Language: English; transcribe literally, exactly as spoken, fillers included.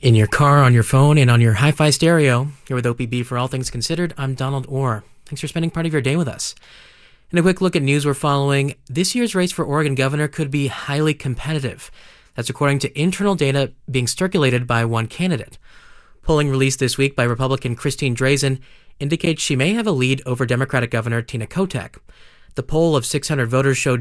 In your car, on your phone, and on your hi-fi stereo, here with O P B for All Things Considered, I'm Donald Orr. Thanks for spending part of your day with us. In a quick look at news we're following, this year's race for Oregon governor could be highly competitive. That's according to internal data being circulated by one candidate. Polling released this week by Republican Christine Drazan indicates she may have a lead over Democratic Governor Tina Kotek. The poll of six hundred voters showed